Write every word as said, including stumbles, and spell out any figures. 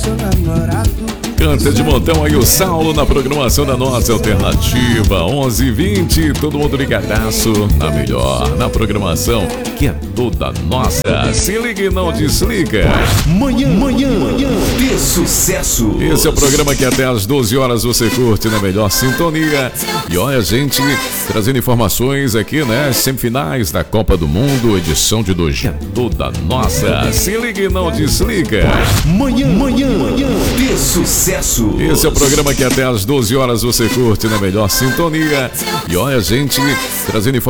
Canta de montão aí o Saulo na programação da nossa alternativa onze e vinte, todo mundo ligadaço na melhor, na programação que é toda nossa. Se liga e não desliga. Manhã, manhã, manhã de sucesso. Esse é o programa que até às doze horas você curte na melhor sintonia. E olha, gente, trazendo informações aqui, né? Semifinais da Copa do Mundo, edição de dois. É toda nossa. Se liga e não desliga. Manhã, manhã, manhã de sucesso. Esse é o programa que até às doze horas você curte na melhor sintonia. E olha, gente, trazendo informações.